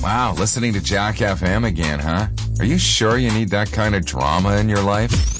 Wow, listening to Jack FM again, huh? Are you sure you need that kind of drama in your life?